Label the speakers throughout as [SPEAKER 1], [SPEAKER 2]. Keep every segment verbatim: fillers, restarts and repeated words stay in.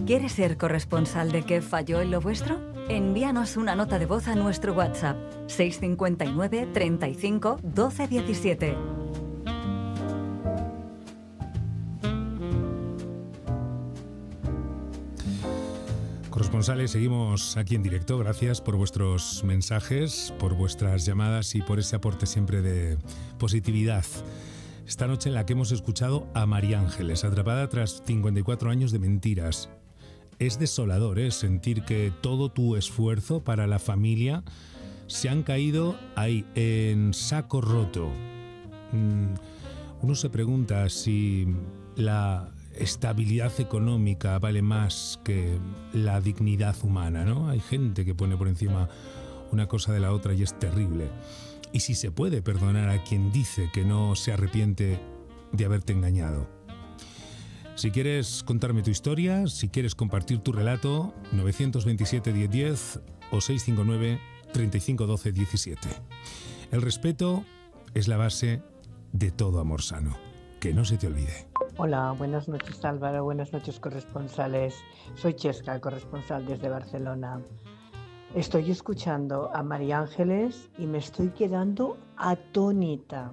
[SPEAKER 1] ¿Quieres ser corresponsal de ¿Qué falló en lo vuestro? Envíanos una nota de voz a nuestro WhatsApp seis cinco nueve, treinta y cinco, doce diecisiete.
[SPEAKER 2] Corresponsales, seguimos aquí en directo. Gracias por vuestros mensajes, por vuestras llamadas y por ese aporte siempre de positividad. Esta noche en la que hemos escuchado a María Ángeles, atrapada tras cincuenta y cuatro años de mentiras. Es desolador, ¿eh? Sentir que todo tu esfuerzo para la familia se han caído ahí, en saco roto. Uno se pregunta si la estabilidad económica vale más que la dignidad humana, ¿no? Hay gente que pone por encima una cosa de la otra y es terrible. Y si se puede perdonar a quien dice que no se arrepiente de haberte engañado. Si quieres contarme tu historia, si quieres compartir tu relato, nueve dos siete, diez diez o seis cinco nueve, treinta y cinco, doce diecisiete. El respeto es la base de todo amor sano. Que no se te olvide.
[SPEAKER 3] Hola, buenas noches Álvaro, buenas noches corresponsales. Soy Chesca, corresponsal desde Barcelona. Estoy escuchando a María Ángeles y me estoy quedando atónita,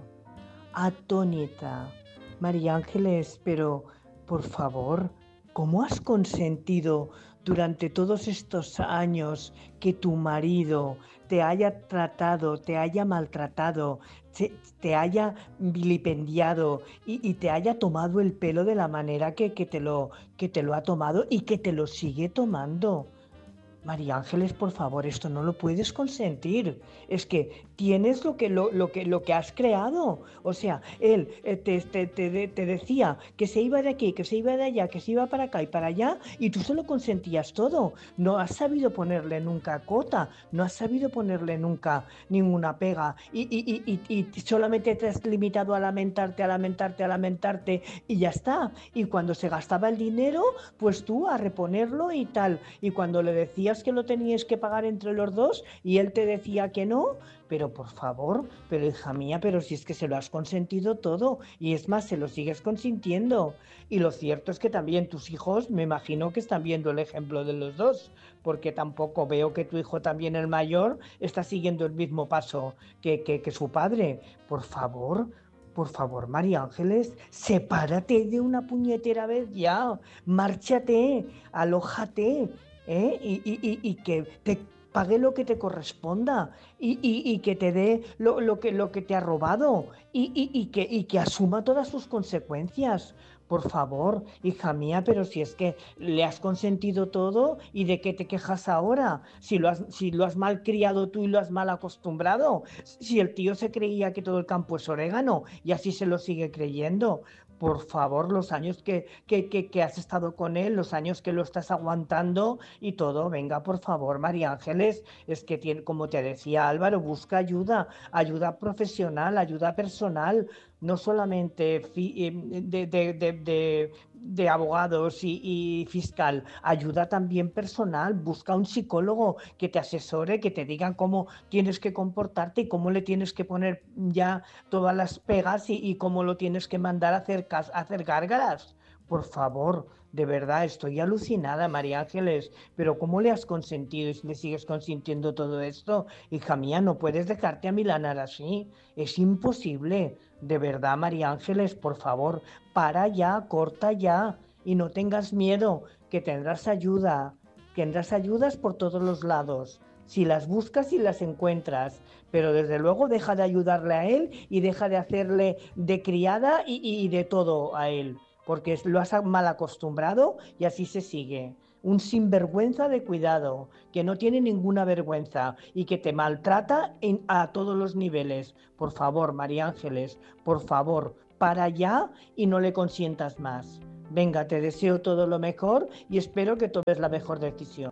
[SPEAKER 3] atónita. María Ángeles, pero por favor, ¿cómo has consentido durante todos estos años que tu marido te haya tratado, te haya maltratado, te, te haya vilipendiado y, y te haya tomado el pelo de la manera que, que, te lo, que te lo ha tomado y que te lo sigue tomando? María Ángeles, por favor, esto no lo puedes consentir. Es que tienes lo que, lo, lo que, lo que has creado. O sea, él eh, te, te, te, te decía que se iba de aquí, que se iba de allá, que se iba para acá y para allá, y tú se lo consentías todo. No has sabido ponerle nunca cota, no has sabido ponerle nunca ninguna pega. Y, y, y, y, y solamente te has limitado a lamentarte, a lamentarte, a lamentarte, y ya está. Y cuando se gastaba el dinero, pues tú a reponerlo y tal. Y cuando le decías que lo teníais que pagar entre los dos y él te decía que no, pero por favor, pero hija mía, pero si es que se lo has consentido todo y es más, se lo sigues consintiendo. Y lo cierto es que también tus hijos, me imagino que están viendo el ejemplo de los dos, porque tampoco veo que tu hijo también, el mayor, está siguiendo el mismo paso que, que, que su padre. Por favor, por favor, María Ángeles, sepárate de una puñetera vez ya, márchate, alójate, ¿eh? y, y, y, y que te pague lo que te corresponda y, y, y que te dé lo, lo, que, lo que te ha robado y, y, y, que, y que asuma todas sus consecuencias. Por favor, hija mía, pero si es que le has consentido todo, ¿y de qué te quejas ahora? Si lo has, si lo has mal criado tú y lo has mal acostumbrado, si el tío se creía que todo el campo es orégano y así se lo sigue creyendo. Por favor, los años que, que, que, que has estado con él, los años que lo estás aguantando y todo, venga, por favor, María Ángeles, es que tiene, como te decía Álvaro, busca ayuda, ayuda profesional, ayuda personal, no solamente fi, de, de, de, de, de abogados y, y fiscal, ayuda también personal, busca un psicólogo que te asesore, que te diga cómo tienes que comportarte y cómo le tienes que poner ya todas las pegas y, y cómo lo tienes que mandar a hacer, a hacer gárgaras. Por favor, de verdad, estoy alucinada, María Ángeles, pero ¿cómo le has consentido y le sigues consintiendo todo esto? Hija mía, no puedes dejarte amilanar así, es imposible. De verdad, María Ángeles, por favor, para ya, corta ya y no tengas miedo, que tendrás ayuda, tendrás ayudas por todos los lados. Si las buscas y las encuentras, pero desde luego deja de ayudarle a él y deja de hacerle de criada y, y de todo a él, porque lo has mal acostumbrado y así se sigue. Un sinvergüenza de cuidado, que no tiene ninguna vergüenza y que te maltrata en, a todos los niveles. Por favor, María Ángeles, por favor, para ya y no le consientas más. Venga, te deseo todo lo mejor y espero que tomes la mejor decisión.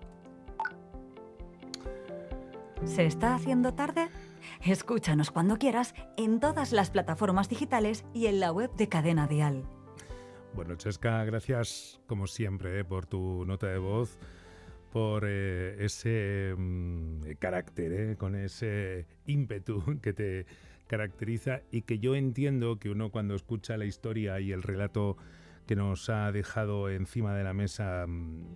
[SPEAKER 1] ¿Se está haciendo tarde? Escúchanos cuando quieras en todas las plataformas digitales y en la web de Cadena Dial.
[SPEAKER 2] Bueno, Chesca, gracias como siempre eh, por tu nota de voz, por eh, ese mm, carácter, eh, con ese ímpetu que te caracteriza y que yo entiendo que uno cuando escucha la historia y el relato que nos ha dejado encima de la mesa mm,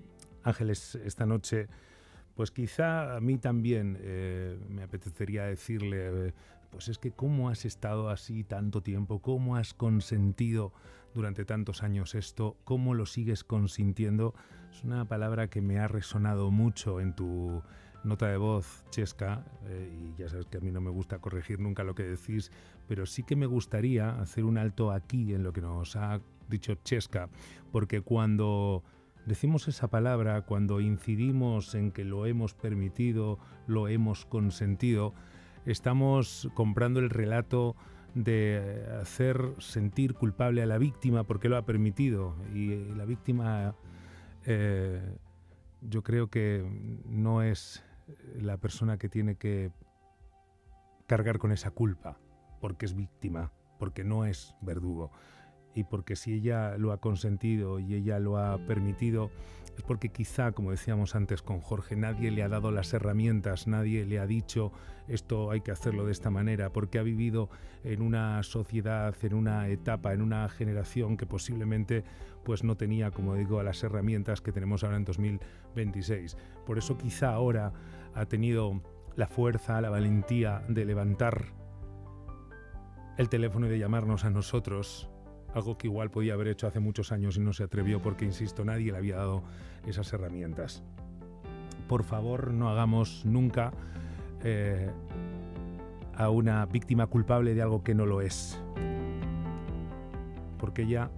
[SPEAKER 2] Ángeles, esta noche, pues quizá a mí también eh, me apetecería decirle, eh, pues es que cómo has estado así tanto tiempo, cómo has consentido durante tantos años esto, cómo lo sigues consintiendo. Es una palabra que me ha resonado mucho en tu nota de voz, Chesca, eh, y ya sabes que a mí no me gusta corregir nunca lo que decís, pero sí que me gustaría hacer un alto aquí en lo que nos ha dicho Chesca, porque cuando decimos esa palabra, cuando incidimos en que lo hemos permitido, lo hemos consentido, estamos comprando el relato de hacer sentir culpable a la víctima porque lo ha permitido, y la víctima eh, yo creo que no es la persona que tiene que cargar con esa culpa, porque es víctima, porque no es verdugo. Y porque si ella lo ha consentido y ella lo ha permitido, es porque quizá, como decíamos antes con Jorge, nadie le ha dado las herramientas, nadie le ha dicho esto hay que hacerlo de esta manera, porque ha vivido en una sociedad, en una etapa, en una generación que posiblemente pues no tenía, como digo, las herramientas que tenemos ahora en dos mil veintiséis. Por eso quizá ahora ha tenido la fuerza, la valentía de levantar el teléfono y de llamarnos a nosotros, algo que igual podía haber hecho hace muchos años y no se atrevió porque, insisto, nadie le había dado esas herramientas. Por favor, no hagamos nunca eh, a una víctima culpable de algo que no lo es. Porque ella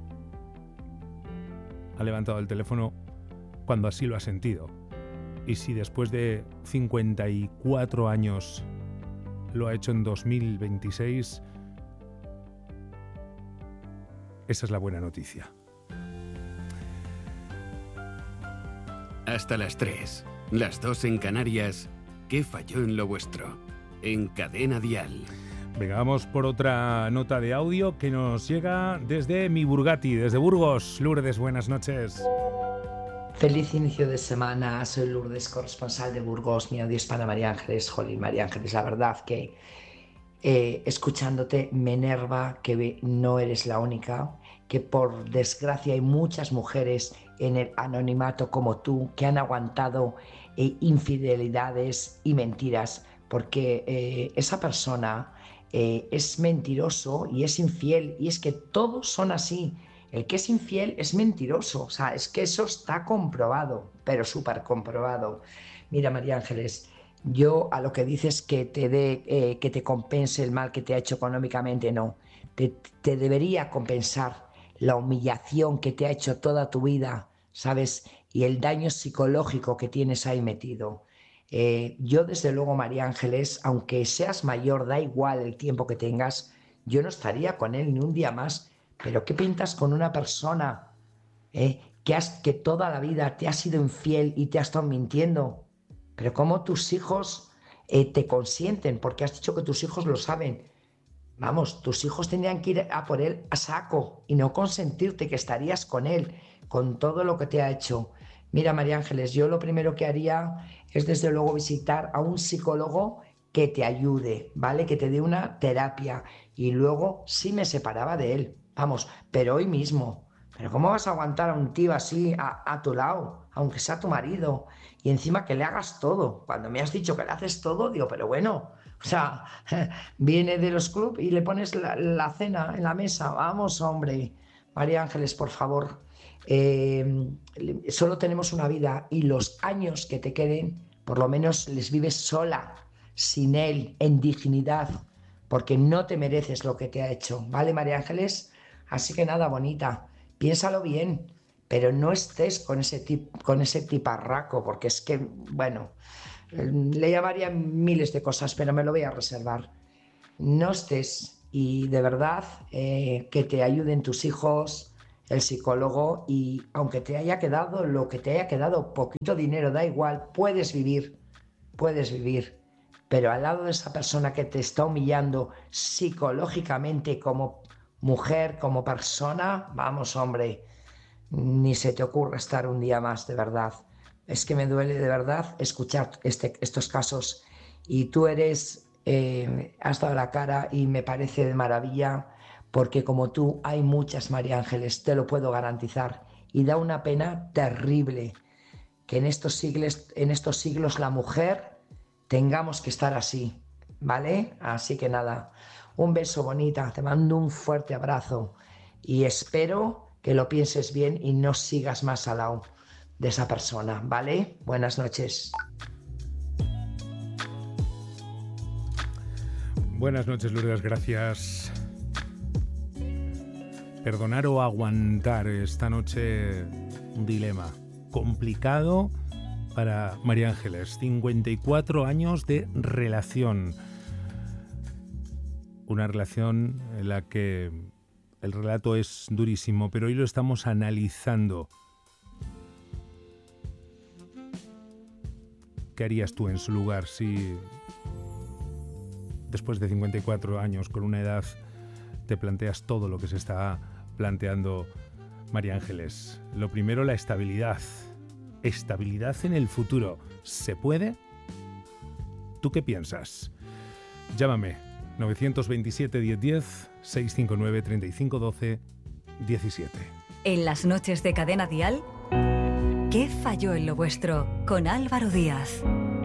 [SPEAKER 2] ha levantado el teléfono cuando así lo ha sentido. Y si después de cincuenta y cuatro años lo ha hecho en dos mil veintiséis... esa es la buena noticia.
[SPEAKER 4] Hasta las tres, las dos en Canarias. ¿Qué falló en lo vuestro? En Cadena Dial.
[SPEAKER 2] Venga, vamos por otra nota de audio que nos llega desde mi Burgati, desde Burgos. Lourdes, buenas noches.
[SPEAKER 5] Feliz inicio de semana, soy Lourdes, corresponsal de Burgos. Mi audio es para María Ángeles. Jolín, María Ángeles, la verdad que Eh, escuchándote me enerva que no eres la única, que por desgracia hay muchas mujeres en el anonimato como tú que han aguantado eh, infidelidades y mentiras, porque eh, esa persona eh, es mentiroso y es infiel, y es que todos son así. El que es infiel es mentiroso, o sea, es que eso está comprobado, pero súper comprobado. Mira, María Ángeles, yo a lo que dices que te dé, eh, que te compense el mal que te ha hecho económicamente, no. Te, te debería compensar la humillación que te ha hecho toda tu vida, ¿sabes? Y el daño psicológico que tienes ahí metido. Eh, yo desde luego, María Ángeles, aunque seas mayor, da igual el tiempo que tengas, yo no estaría con él ni un día más. Pero ¿qué pintas con una persona eh, que, has, que toda la vida te ha sido infiel y te ha estado mintiendo? Pero ¿cómo tus hijos eh, te consienten? Porque has dicho que tus hijos lo saben. Vamos, tus hijos tendrían que ir a por él a saco y no consentirte que estarías con él, con todo lo que te ha hecho. Mira, María Ángeles, yo lo primero que haría es desde luego visitar a un psicólogo que te ayude, ¿vale? Que te dé una terapia. Y luego sí me separaba de él, vamos, pero hoy mismo. Pero ¿cómo vas a aguantar a un tío así a, a tu lado, aunque sea tu marido? Y encima que le hagas todo. Cuando me has dicho que le haces todo, digo, pero bueno, o sea, viene de los clubs y le pones la, la cena en la mesa. Vamos, hombre. María Ángeles, por favor, eh, solo tenemos una vida y los años que te queden, por lo menos les vives sola, sin él, en dignidad, porque no te mereces lo que te ha hecho. ¿Vale, María Ángeles? Así que nada, bonita, piénsalo bien. Pero no estés con ese, tip, con ese tiparraco, porque es que, bueno, le llamaría miles de cosas, pero me lo voy a reservar. No estés, y de verdad, eh, que te ayuden tus hijos, el psicólogo, y aunque te haya quedado lo que te haya quedado, poquito dinero, da igual, puedes vivir, puedes vivir. Pero al lado de esa persona que te está humillando psicológicamente como mujer, como persona, vamos, hombre, ni se te ocurra estar un día más, de verdad. Es que me duele de verdad escuchar este, estos casos. Y tú eres, eh, has dado la cara y me parece de maravilla, porque como tú hay muchas María Ángeles, te lo puedo garantizar. Y da una pena terrible que en estos siglos, en estos siglos la mujer tengamos que estar así, ¿vale? Así que nada, un beso bonita, te mando un fuerte abrazo y espero que lo pienses bien y no sigas más al lado de esa persona, ¿vale? Buenas noches.
[SPEAKER 2] Buenas noches, Lourdes, gracias. Perdonar o aguantar esta noche, un dilema complicado para María Ángeles. cincuenta y cuatro años de relación. Una relación en la que el relato es durísimo, pero hoy lo estamos analizando. ¿Qué harías tú en su lugar si después de cincuenta y cuatro años, con una edad, te planteas todo lo que se está planteando María Ángeles? Lo primero, la estabilidad. Estabilidad en el futuro. ¿Se puede? ¿Tú qué piensas? Llámame novecientos veintisiete diez diez, seiscientos cincuenta y nueve treinta y cinco doce diecisiete.
[SPEAKER 1] En las noches de Cadena Dial, ¿qué falló en lo vuestro? Con Álvaro Díaz.